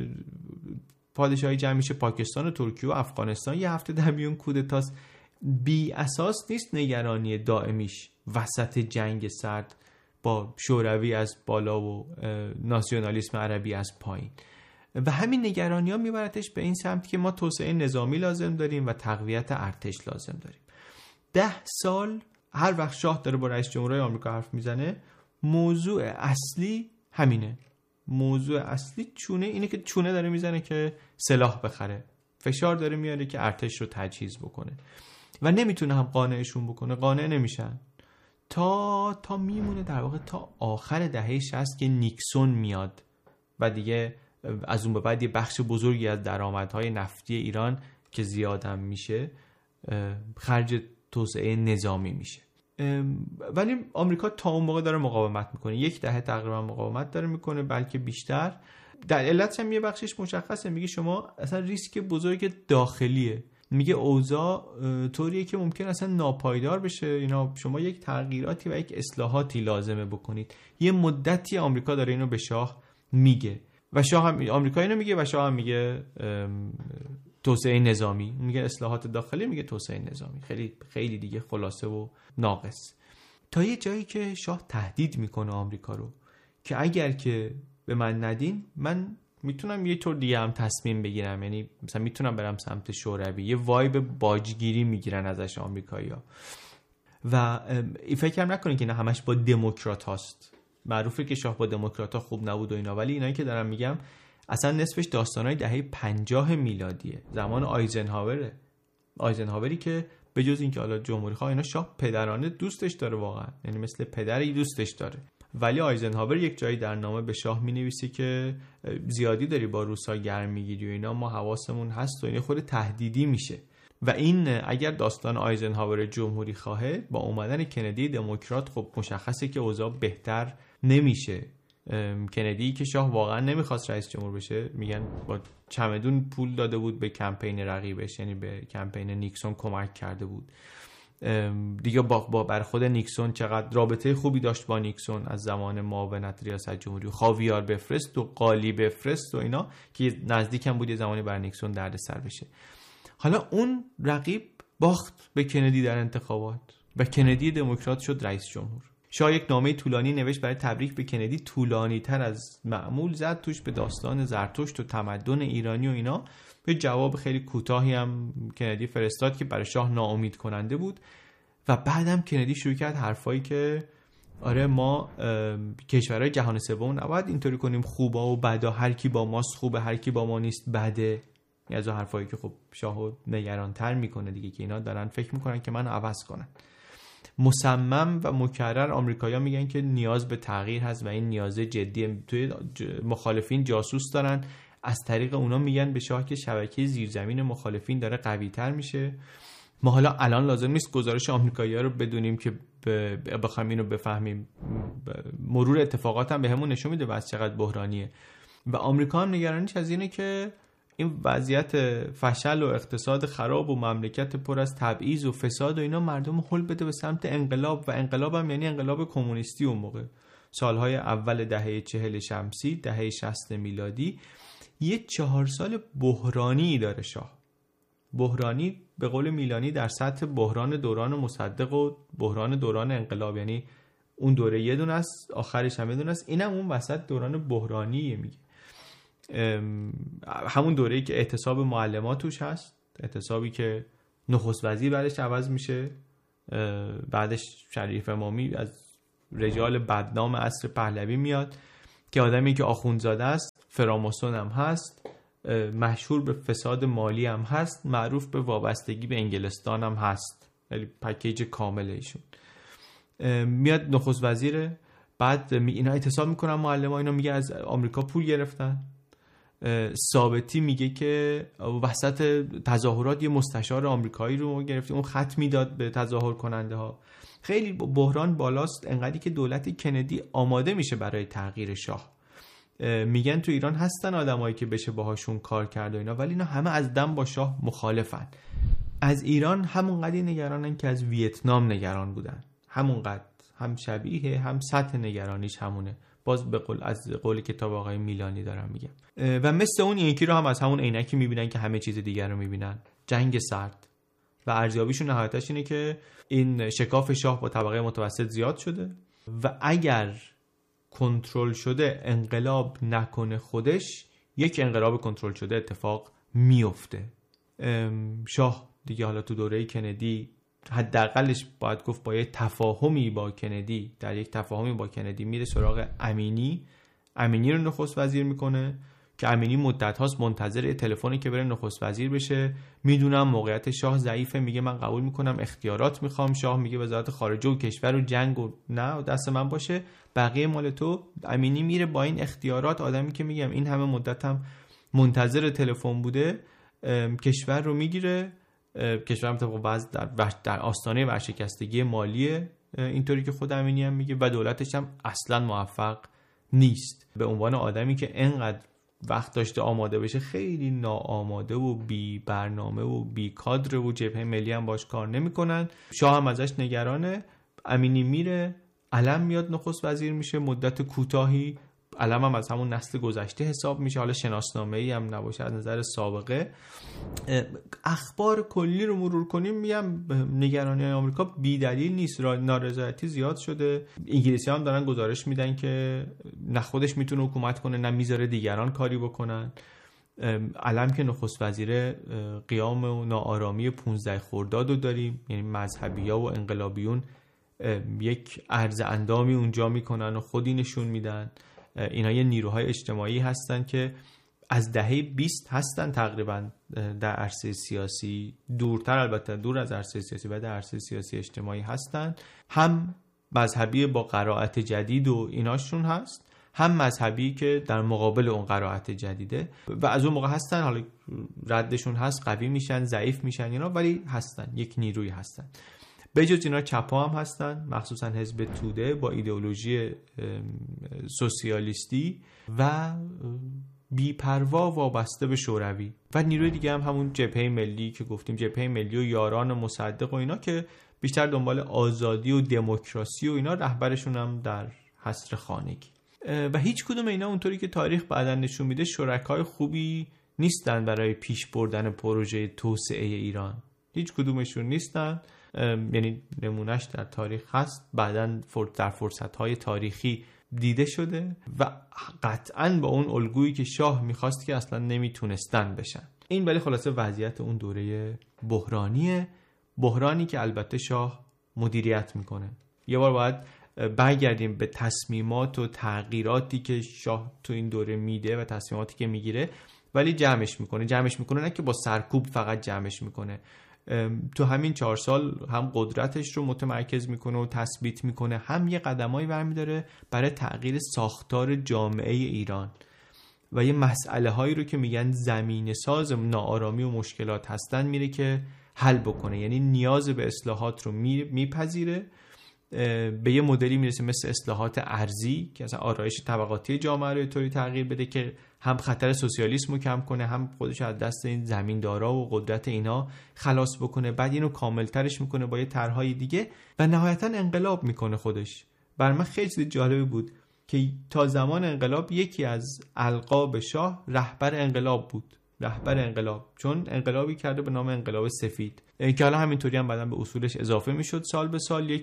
پادشاهی جمع میشه، پاکستان و ترکیه و افغانستان یه هفته در میون کودتاست. بی اساس نیست نگرانی دائمیش وسط جنگ سرد با شوروی از بالا و ناسیونالیسم عربی از پایین. و همین نگرانی ها میبرتش به این سمت که ما توسعه نظامی لازم داریم و تقویت ارتش لازم داریم. ده سال هر وقت شاه داره با رئیس جمهورهای آمریکا حرف میزنه، موضوع اصلی همینه. موضوع اصلی چونه اینه که چونه داره میزنه که سلاح بخره، فشار داره میاره که ارتش رو تجهیز بکنه و نمیتونه هم قانعشون بکنه، قانع نمیشن تا تا میمونه در واقع تا آخر دهه شصت که نیکسون میاد و دیگه از اون به بعد یه بخش بزرگی از درآمدهای نفتی ایران که زیادم میشه خرج توسعه نظامی میشه. ولی آمریکا تا اون موقع داره مقاومت میکنه، یک دهه تقریبا مقاومت داره میکنه، بلکه بیشتر. در علتش هم یه بخشش مشخصه، میگه شما اصلا ریسک بزرگ داخلیه، میگه اوضاع طوریه که ممکن اصلا ناپایدار بشه اینا، شما یک تغییراتی و یک اصلاحاتی لازمه بکنید. یه مدتی آمریکا داره اینو به شاه میگه و شاه هم آمریکا اینو میگه و شاه هم میگه توسعه نظامی، میگه اصلاحات داخلی، میگه توسعه نظامی. خیلی خیلی دیگه خلاصه و ناقص. تا یه جایی که شاه تهدید میکنه آمریکا رو که اگر که به من ندین من میتونم یه طور دیگه هم تصمیم بگیرم، یعنی مثلا میتونم برم سمت شوروی. یه وایب باجگیری میگیرن ازش آمریکایی‌ها و این فکر هم نکنین که نه همش با دموکرات هاست. معروفه که شاه با دموکرات ها خوب نبود و اینا، ولی اینایی که دارم میگم اصلا نصفش داستانای دهه پنجاه میلادیه، زمان آیزنهاوره. آیزنهاوری که به جز اینکه حالا جمهوری خواه اینا شاه پدرانه دوستش داره واقعا، یعنی مثل پدری دوستش داره، ولی آیزنهاور یک جایی در نامه به شاه مینویسه که زیادی داری با روسا گرم میگیری و اینا، ما حواسمون هست و این خود تهدیدی میشه. و این اگر داستان آیزنهاور جمهوری خواهه با اومدن کندی دموکرات خب مشخصه که اوضاع بهتر نمیشه. کندی که شاه واقعا نمیخواست رئیس جمهور بشه، میگن با چمدون پول داده بود به کمپین رقیبش، یعنی به کمپین نیکسون کمک کرده بود دیگه. با, با بر خود نیکسون چقدر رابطه خوبی داشت با نیکسون از زمان معاونت ریاست جمهوری، خاویار بفرست و قالی بفرست و اینا که نزدیک هم بود یه زمانی بر نیکسون درد سر بشه. حالا اون رقیب باخت به کندی در انتخابات و کندی دموکرات شد رئیس جمهور. شاه یک نامه طولانی نوشت برای تبریک به کندی، طولانی تر از معمول، زد توش به داستان زرتشت و تمدن ایرانی و اینا. به جواب خیلی کوتاهی هم کندی فرستاد که برای شاه ناامید کننده بود. و بعدم کندی شروع کرد حرفایی که آره ما کشورهای جهان سوم نباید اینطوری کنیم خوبا و بدا، هر کی با ماست خوبه هر کی با ما نیست بده. از اون حرفایی که خب شاهو نگران‌تر میکنه دیگه که اینا دارن فکر میکنن که منو عوض کنن. مصمم و مکرر آمریکایی‌ها میگن که نیاز به تغییر هست و این نیاز جدیه. توی مخالفین جاسوس دارن، از طریق اونا میگن به شاه که شبکه زیرزمین مخالفین داره قوی‌تر میشه. ما حالا الان لازم نیست گزارش آمریکایی‌ها رو بدونیم که بخوایم اینو بفهمیم، مرور اتفاقات هم بهمون نشون میده بس چقدر بحرانیه. و آمریکا هم نگرانیش از اینه که این وضعیت فشل و اقتصاد خراب و مملکت پر از تبعیض و فساد و اینا مردم هل بده به سمت انقلاب. و انقلاب هم یعنی انقلاب کمونیستی اون موقع، سالهای اول دهه چهل شمسی، دهه شصت میلادی. یه چهار سال بحرانی داره شاه. بحرانی به قول میلانی در سطح بحران دوران مصدق و بحران دوران انقلاب، یعنی اون دوره یه دونه است، آخرش هم یه دونه است. اینم اون وسط دوران بحرانیه میگه. همون دوره‌ای که اعتصاب معلمات توش هست، اعتصابی که نخست وزیر بعدش عوض میشه، بعدش شریف امامی از رجال بدنام عصر پهلوی میاد که آدمی که آخوندزاده است، فراماسون هم هست، مشهور به فساد مالی هم هست، معروف به وابستگی به انگلستان هم هست، یعنی پکیج کامل ایشون. میاد نخست وزیره، بعد اینا اعتصاب میکنن معلم ها، اینا میگه از آمریکا پول گرفتن. ثابتی میگه که وسط تظاهرات یه مستشار آمریکایی رو گرفتیم، اون خط میداد به تظاهر کننده ها. خیلی بحران بالاست، انقدری که دولت کندی آماده میشه برای تغییر شاه. میگن تو ایران هستن آدمایی که بشه باهاشون کار کرد و اینا، ولی اینا همه از دم با شاه مخالفن. از ایران همونقدر نگرانن که از ویتنام نگران بودن، همونقدر، هم شبیه هم سطح نگرانیش همونه. باز به قول از قول کتاب آقای میلانی دارم میگم. و مثل اون یکی رو هم از همون عینکی میبینن که همه چیز دیگر رو میبینن، جنگ سرد. و ارزیابیشون نهایتش اینه که این شکاف شاه با طبقه متوسط زیاد شده و اگر کنترل شده انقلاب نکنه خودش، یک انقلاب کنترل شده اتفاق میفته. شاه دیگه حالا تو دوره کندی حداقلش باید گفت با یک تفاهمی با کندی، در یک تفاهمی با کندی میره سراغ امینی. امینی رو نخست وزیر میکنه که امینی مدت هاست منتظر تلفنی که بره نخست وزیر بشه. میدونم موقعیت شاه ضعیفه، میگه من قبول میکنم اختیارات میخوام. شاه میگه وزارت خارجه و کشور و جنگ و نه دست من باشه، بقیه مال تو. امینی میره با این اختیارات، آدمی که میگم این همه مدت هم منتظر تلفن بوده، کشور رو میگیره. کشورم طبق وضع در, در آستانه ورشکستگی مالیه، اینطوری که خود امینی هم میگه، و دولتش هم اصلا موفق نیست. به عنوان آدمی که انقدر وقت داشته آماده بشه، خیلی ناآماده و بی برنامه و بی کادر و جبهه ملی هم باش کار نمیکنن. شاه هم ازش نگرانه. امینی میره، علم میاد نخست وزیر میشه، مدت کوتاهی. علم هم از همون نسل گذشته حساب میشه، حالا شناسنامه‌ای هم نباشه از نظر سابقه. اخبار کلی رو مرور کنیم، میگم نگرانی آمریکا بی دلیل نیست، نارضایتی زیاد شده. انگلیسی هم دارن گزارش میدن که نه خودش میتونه حکومت کنه نه میذاره دیگران کاری بکنن. علم که نخست وزیر، قیام و ناآرامی پانزده خرداد رو داریم، یعنی مذهبی‌ها و انقلابیون یک عرض اندامی اونجا میکنن و خودی نشون میدن. اینا یه نیروهای اجتماعی هستن که از دهه بیست هستن تقریبا در عرصه سیاسی، دورتر البته، دور از عرصه سیاسی و در عرصه سیاسی اجتماعی هستن. هم مذهبی با قرائت جدید و ایناشون هست، هم مذهبی که در مقابل اون قرائت جدیده و از اون موقع هستن. حالا ردشون هست، قوی میشن، ضعیف میشن اینا، ولی هستن، یک نیروی هستن. به جز اینا چپا هم هستن، مخصوصا حزب توده با ایدئولوژی سوسیالیستی و بی‌پروا وابسته به شوروی، و نیروی دیگه هم همون جبهه ملی که گفتیم، جبهه ملی و یاران مصدق و اینا که بیشتر دنبال آزادی و دموکراسی و اینا، رهبرشون هم در حصر خانگی. و هیچ کدوم اینا اونطوری که تاریخ بعداً نشون میده شرکای خوبی نیستن برای پیش بردن پروژه توسعه ایران. هیچ کدومشون نیستن. یعنی نمونهش در تاریخ هست، بعداً در فرصت‌های تاریخی دیده شده و قطعاً با اون الگویی که شاه می‌خواست که اصلاً نمیتونستن بشن. این ولی خلاصه وضعیت اون دوره بحرانیه، بحرانی که البته شاه مدیریت میکنه. یه بار باید برگردیم به تصمیمات و تغییراتی که شاه تو این دوره میده و تصمیماتی که میگیره، ولی جمعش میکنه. جمعش میکنه نه که با سرکوب فقط جمعش میکنه، تو همین چهار سال هم قدرتش رو متمرکز میکنه و تثبیت میکنه، هم یه قدمایی برمیداره برای تغییر ساختار جامعه ایران و یه مسئله هایی رو که میگن زمینه ساز ناآرامی و مشکلات هستن میره که حل بکنه. یعنی نیاز به اصلاحات رو میپذیره، به یه مدلی میرسه مثل اصلاحات ارضی که اصلا آرایش طبقاتی جامعه رو طوری تغییر بده که هم خطر سوسیالیسم رو کم کنه، هم خودش از دست این زمیندارا و قدرت اینا خلاص بکنه، بعد اینو کاملترش میکنه با یه طرحهای دیگه و نهایتا انقلاب میکنه خودش. بر من خیلی چیز جالبی بود که تا زمان انقلاب یکی از القاب شاه رهبر انقلاب بود، رهبر انقلاب، چون انقلابی کرده به نام انقلاب سفید که حالا همینطوری هم بعداً به اصولش اضافه میشد سال به سال. یک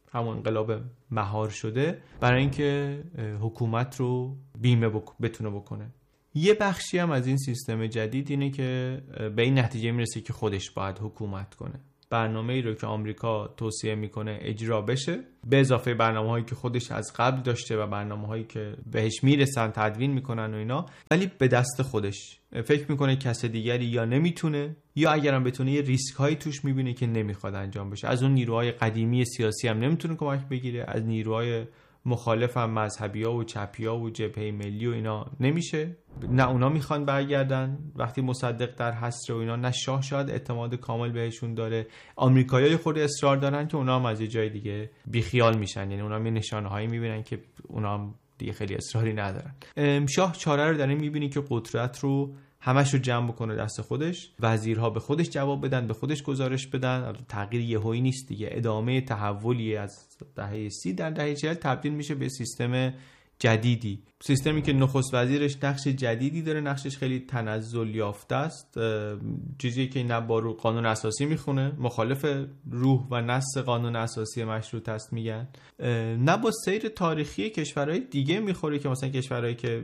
همون انقلاب مهار شده، برای اینکه حکومت رو بیمه بک... بتونه بکنه. یه بخشی هم از این سیستم جدید اینه که به این نتیجه میرسه که خودش باید حکومت کنه. برنامه‌ای رو که آمریکا توصیه میکنه اجرا بشه، به اضافه برنامه‌هایی که خودش از قبل داشته و برنامه‌هایی که بهش میرسن تدوین میکنن و اینا، ولی به دست خودش. فکر میکنه کس دیگری یا نمیتونه یا اگرم بتونه یه ریسک هایی توش میبینه که نمیخواد انجام بشه. از اون نیروهای قدیمی سیاسی هم نمیتونه کمک بگیره، از نیروهای مخالف هم مذهبی‌ها و چپی‌ها و جبهه ملی و اینا نمیشه، نه اونا میخوان برگردن وقتی مصدق در حصر و اینا، نه شاه شاید اعتماد کامل بهشون داره. آمریکایی‌ها خود اصرار دارن که اونا هم از یه جای دیگه بیخیال میشن، یعنی اونا هم یه نشانه‌هایی میبینن که اونا هم دیگه خیلی اصراری ندارن. شاه چاره رو داره میبینی که قدرت رو همش رو جمع بکنه دست خودش، وزیرها به خودش جواب بدن، به خودش گزارش بدن. تغییر یهویی نیست دیگه، ادامه تحولی از دهه سی در دهه چهل تبدیل میشه به سیستم جدیدی، سیستمی که نخست وزیرش نقش جدیدی داره، نقشش خیلی تنزل یافته است، چیزی که نه با رو قانون اساسی میخونه، مخالف روح و نص قانون اساسی مشروط است میگن، نه با سیر تاریخی کشورهای دیگه میخوره که مثلا کشورهایی که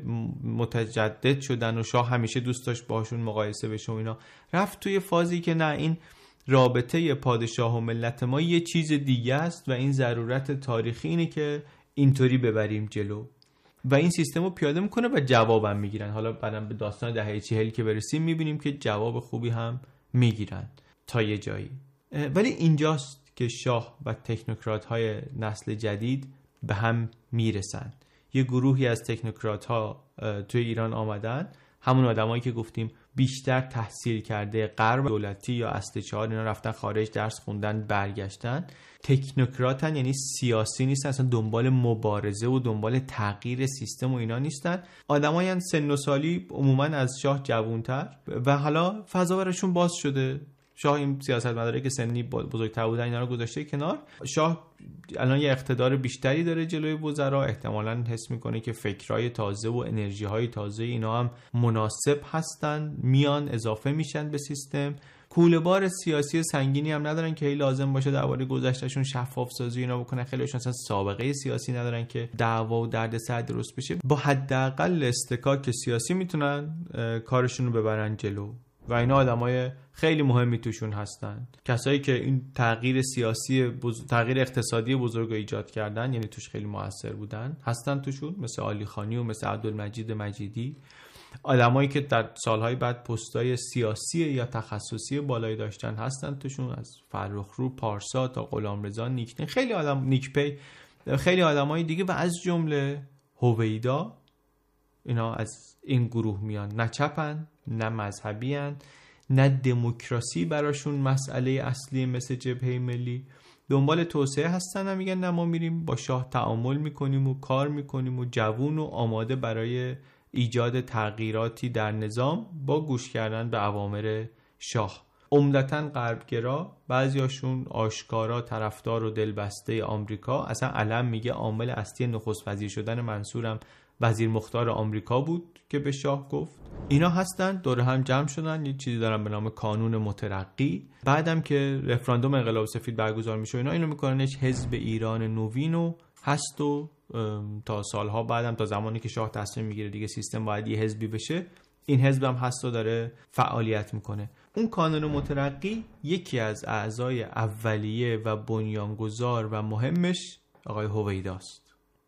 متجدد شدن و شاه همیشه دوست داشت باشون مقایسه بشه و اینا. رفت توی فازی که نه، این رابطه پادشاه و ملت ما یه چیز دیگه است و این ضرورت تاریخی اینه که اینطوری ببریم جلو و این سیستم رو پیاده میکنه و جوابم میگیرن. حالا بعدم به داستان دهه چهل که برسیم میبینیم که جواب خوبی هم میگیرن تا یه جایی. ولی اینجاست که شاه و تکنوکرات های نسل جدید به هم میرسن. یه گروهی از تکنوکرات ها توی ایران آمدن، همون آدمایی که گفتیم بیشتر تحصیل کرده، غرب دولتی یا اصل چهار، اینا رفتن خارج درس خوندن برگشتن. تکنوکراتن یعنی سیاسی نیستن، اصلا دنبال مبارزه و دنبال تغییر سیستم و اینا نیستن. آدمایی سن و سالی عموما از شاه جوانتر و حالا فضا براشون باز شده. شاه این سیاستمدارایی که سنی بزرگتر بودن اینا رو گذاشته کنار. شاه الان یه اقتدار بیشتری داره جلوی وزرا، احتمالاً حس میکنه که فکرای تازه و انرژی‌های تازه اینا هم مناسب هستن، میان اضافه میشن به سیستم. کوله بار سیاسی سنگینی هم ندارن که لازم باشه درباره گذشتهشون شفاف سازی اینا بکنن. خیلیشون اصلا سابقه سیاسی ندارن که دعوا و دردسر درست بشه. با حداقل استکاک سیاسی میتونن کارشون رو ببرن جلو و اینا آدمای خیلی مهمی توشون هستن. کسایی که این تغییر سیاسی بزرگ... تغییر اقتصادی بزرگ رو ایجاد کردن، یعنی توش خیلی موثر بودن، هستن توشون، مثل علی خانی و مثل عبدالمجید مجیدی. آدمایی که در سالهای بعد پستای سیاسی یا تخصصی بالایی داشتن هستن توشون، از فرخرو پارسا تا غلامرضا نیکنه، خیلی آدم نیکپی، خیلی آدمای دیگه و از جمله هویدا. اینا از این گروه میان، نه چپن نه مذهبیان، نه دموکراسی براشون مسئله اصلی مثل جبهه ملی، دنبال توسعه هستن و میگن نه ما میریم با شاه تعامل میکنیم و کار میکنیم و جوون و آماده برای ایجاد تغییراتی در نظام با گوش کردن به اوامر شاه. عمدتاً غربگرا، بعضیاشون آشکارا طرفدار و دلبسته آمریکا. اصلا علم میگه عامل اصلی نخست وزیر شدن منصورم وزیر مختار آمریکا بود که به شاه گفت. اینا هستن دور هم جمع شدن، یه چیزی دارن به نام کانون مترقی. بعدم که رفراندوم انقلاب سفید برگزار میشه اینا اینو میکننش حزب ایران نوین هست و تا سالها بعدم تا زمانی که شاه تصمیم میگیره دیگه سیستم باید یه حزبی بشه، این حزب هم هست و داره فعالیت میکنه. اون کانون مترقی یکی از اعضای اولیه و بنیانگذار و مهمش آقای هویداست.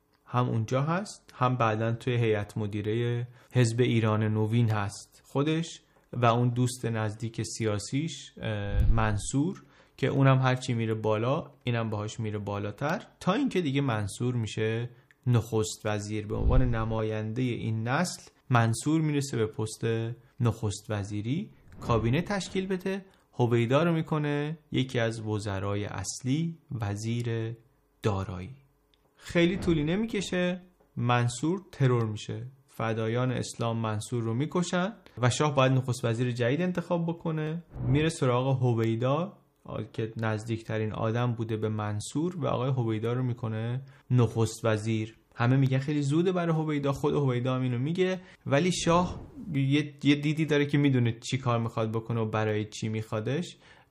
هم اونجا هست، هم بعداً توی هیئت مدیره حزب ایران نوین هست خودش و اون دوست نزدیک سیاسیش منصور که اونم هرچی میره بالا اینم باهاش میره بالاتر، تا اینکه دیگه منصور میشه نخست وزیر. به عنوان نماینده این نسل منصور میرسه به پست نخست وزیری، کابینه تشکیل بده، هویدا رو میکنه یکی از وزرای اصلی، وزیر دارایی. خیلی طولی نمیکشه، منصور ترور میشه، فدایان اسلام منصور رو میکشن و شاه باید نخست وزیر جدید انتخاب بکنه. میره سراغ هویدا که نزدیکترین آدم بوده به منصور و آقای هویدا رو میکنه نخست وزیر. همه میگن خیلی زوده برای هویدا، خود هویدا هم اینو میگه، ولی شاه یه, یه دیدی داره که میدونه چی کار میخواد بکنه و برای چی میخوادش.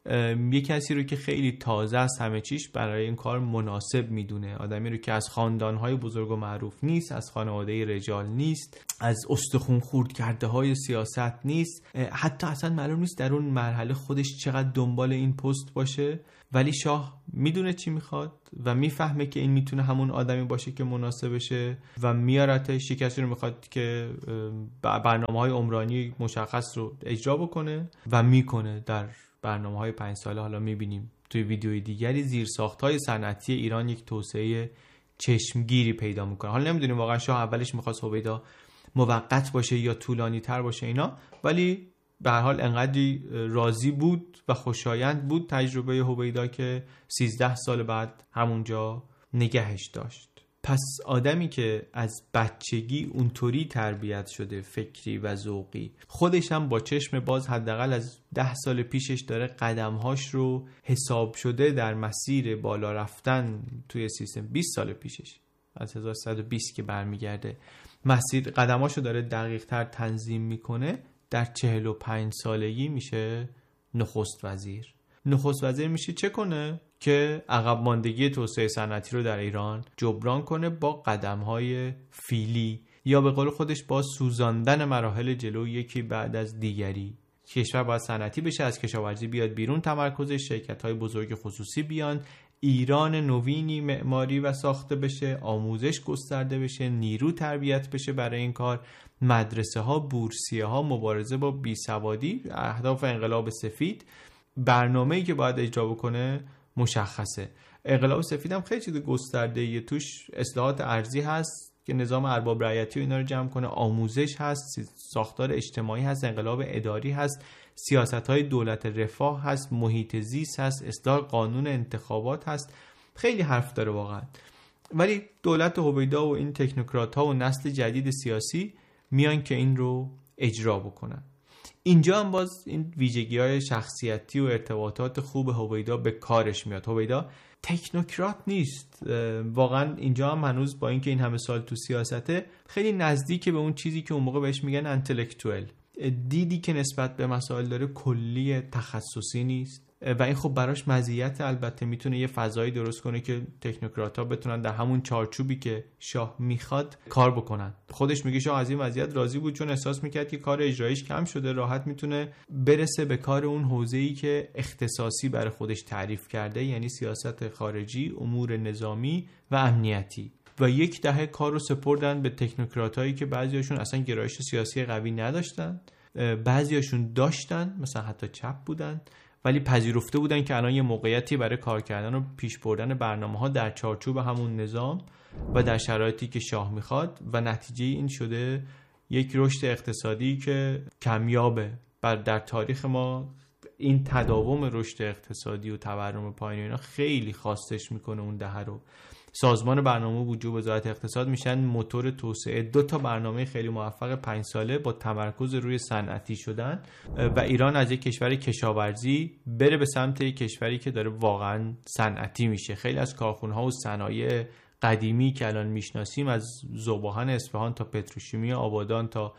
یه کسی رو که خیلی تازه است همه چیش برای این کار مناسب میدونه، آدمی رو که از خاندانهای بزرگ و معروف نیست، از خانواده رجال نیست، از استخون خورد کرده های سیاست نیست، حتی اصلا معلوم نیست در اون مرحله خودش چقدر دنبال این پست باشه، ولی شاه میدونه چی میخواد و میفهمه که این میتونه همون آدمی باشه که مناسبشه و میارتش. کسی رو میخواد که برنامه‌های عمرانی مشخص رو اجرا بکنه و میکنه. در برنامه‌های پنج ساله حالا میبینیم توی ویدیوی دیگری زیرساخت‌های صنعتی ایران یک توسعه چشمگیری پیدا میکنه. حالا نمیدونیم واقعا شاه اولش میخواست هویدا موقت باشه یا طولانی تر باشه اینا، ولی به هر حال انقدری راضی بود و خوشایند بود تجربه هویدا که سیزده سال بعد همونجا نگهش داشت. پس آدمی که از بچگی اونطوری تربیت شده فکری و ذوقی، خودش هم با چشم باز حداقل از ده سال پیشش داره قدمهاش رو حساب شده در مسیر بالا رفتن توی سیستم، بیست سال پیشش از هزار و سیصد و بیست که برمیگرده مسیر قدمهاشو داره دقیق تر تنظیم میکنه، در چهل و پنج سالگی میشه نخست وزیر. نخست وزیر میشه چه کنه؟ که عقب ماندگی توسعه صنعتی رو در ایران جبران کنه با قدم‌های فیلی یا به قول خودش با سوزاندن مراحل جلو یکی بعد از دیگری. کشور باید صنعتی بشه، از کشاورزی بیاد بیرون تمرکزش، شرکت‌های بزرگ خصوصی بیان، ایران نوینی معماری و ساخته بشه، آموزش گسترده بشه، نیرو تربیت بشه برای این کار، مدرسه ها، بورسیه ها، مبارزه با بیسوادی، اهداف انقلاب سفید. برنامه‌ای که باید اجرا بکنه مشخصه. انقلاب سفید هم خیلی چیز گسترده‌ایه، توش اصلاحات ارضی هست که نظام ارباب رعیتی و اینا رو جمع کنه، آموزش هست، ساختار اجتماعی هست، انقلاب اداری هست، سیاست‌های دولت رفاه هست، محیط زیست هست، اصلاح قانون انتخابات هست. خیلی حرف داره واقعا. ولی دولت هویدا و این تکنوکرات‌ها و نسل جدید سیاسی میان که این رو اجرا بکنن. اینجا هم باز این ویژگی‌های شخصیتی و ارتباطات خوب هویدا به کارش میاد. هویدا تکنوکرات نیست واقعا. اینجا هم هنوز با اینکه این همه سال تو سیاسته خیلی نزدیک به اون چیزی که اون موقع بهش میگن انتלקتوال، دیدی که نسبت به مسائل داره، کلی تخصصی نیست و این خب براش مزیت، البته میتونه یه فضایی درست کنه که تکنوکرات‌ها بتونن در همون چارچوبی که شاه میخواد کار بکنن. خودش میگه شاه از این وضعیت راضی بود چون احساس میکرد که کار اجراییش کم شده، راحت میتونه برسه به کار اون حوزه‌ای که اختصاصی برای خودش تعریف کرده، یعنی سیاست خارجی، امور نظامی و امنیتی. و یک دهه کار رو سپردن به تکنوکراتایی که بعضیاشون اصلا گرایش سیاسی قوی نداشتن، بعضیاشون داشتن، مثلا حتی چپ بودن، ولی پذیرفته بودن که الان یه موقعیتی برای کار کردن و پیش بردن برنامه‌ها در چارچوب همون نظام و در شرایطی که شاه میخواد و نتیجه این شده یک رشد اقتصادی که کمیابه. بعد در تاریخ ما این تداوم رشد اقتصادی و تورم پایین اینا خیلی خواستش میکنه اون دهه رو. سازمان برنامه وجود وزارت اقتصاد میشن موتور توسعه. دو تا برنامه خیلی موفق پنج ساله با تمرکز روی صنعتی شدن و ایران از یک کشور کشاورزی بره به سمت یک کشوری که داره واقعا صنعتی میشه. خیلی از کارخونه‌ها و صنایع قدیمی که الان میشناسیم، از ذوباهن اصفهان تا پتروشیمی آبادان تا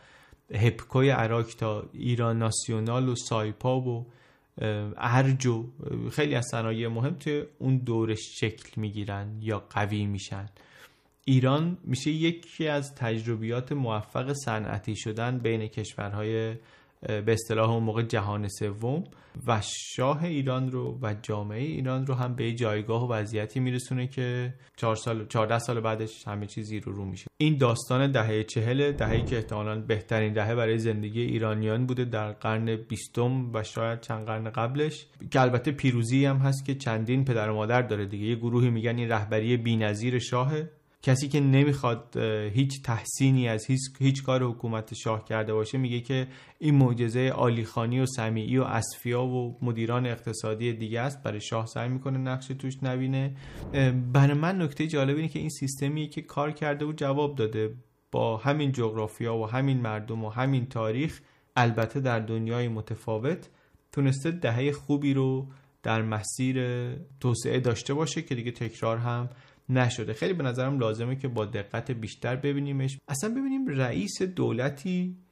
هپکوی عراق تا ایران ناسیونال و سایپا و ارج و خیلی از صنایع مهم توی اون دورش شکل میگیرن یا قوی میشن. ایران میشه یکی از تجربیات موفق صنعتی شدن بین کشورهای به اصطلاح اون موقع جهان سوم و شاه ایران رو و جامعه ایران رو هم به جایگاه و وضعیتی میرسونه که چهار سال چهارده سال بعدش همه چیزی رو رو میشه. این داستان دهه چهل، دهه‌ای که احتمالاً بهترین دهه برای زندگی ایرانیان بوده در قرن بیستم و شاید چند قرن قبلش، که البته پیروزی هم هست که چندین پدر و مادر داره دیگه. یه گروهی میگن این رهبری بی‌نظیر شاهه، کسی که نمیخواد هیچ تحسینی از هیچ, هیچ کار حکومت شاه کرده باشه میگه که این معجزه عالیخانی و سمیعی و اصفیا و مدیران اقتصادی دیگه است، برای شاه سعی میکنه نقش توش نبینه. برای من نکته جالب اینه که این سیستمیه که کار کرده و جواب داده با همین جغرافیا و همین مردم و همین تاریخ، البته در دنیای متفاوت، تونسته دهه خوبی رو در مسیر توسعه داشته باشه که دیگه تکرار هم نشده. خیلی به نظرم لازمه که با دقت بیشتر ببینیمش. اصلا ببینیم رئیس دولتی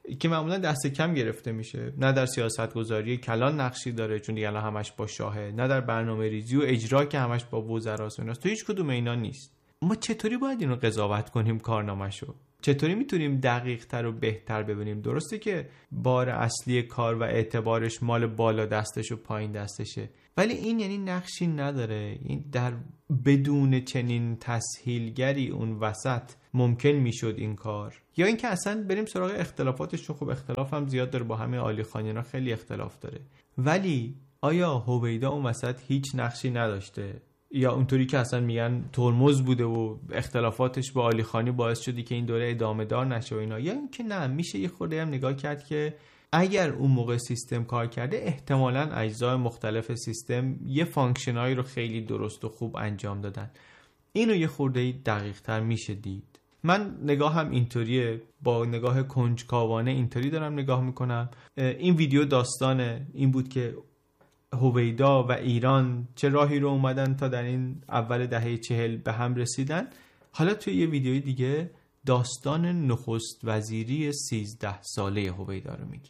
که معمولا دست کم گرفته میشه. نه در سیاست گذاری کلان نقشی داره چون دیگه الان همش با شاهه، نه در برنامه ریزی و اجرا که همش با وزراست و ایناست. تو هیچ کدوم اینا نیست. ما چطوری باید اینو قضاوت کنیم کارنامه‌شو؟ چطوری میتونیم دقیق تر و بهتر ببینیم؟ درسته که بار اصلی کار و اعتبارش مال بالا دستش و پایین دستشه، ولی این یعنی نقشی نداره. این در بدون چنین تسهیلگری اون وسط ممکن میشد این کار، یا اینکه اصلا بریم سراغ اختلافاتش، چون خب اختلاف هم زیاد داره، با همه عالی خانینا خیلی اختلاف داره. ولی آیا هویدا اون وسط هیچ نقشی نداشته، یا اونطوری که اصلا میگن ترمز بوده و اختلافاتش با علی خانی باعث شدی که این دوره ادامه دار نشه و اینا، یا اینکه نه میشه یه خورده هم نگاه کرد که اگر اون موقع سیستم کار کرده احتمالاً اجزای مختلف سیستم یه فانکشنایی رو خیلی درست و خوب انجام دادن. اینو یه خورده دقیق تر میشه دید. من نگاه هم اینطوریه، با نگاه کنجکاوانه اینطوری دارم نگاه میکنم. این ویدیو داستان این بود که هویدا و ایران چه راهی رو اومدن تا در این اول دهه چهل به هم رسیدن. حالا توی یه ویدیوی دیگه داستان نخست وزیری سیزده ساله هویدا رو میگیم.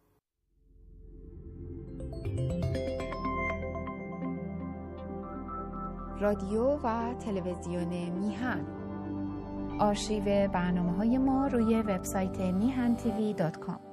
رادیو و تلویزیون میهن. آرشیو برنامه‌های ما روی وبسایت میهن تیوی دات کام.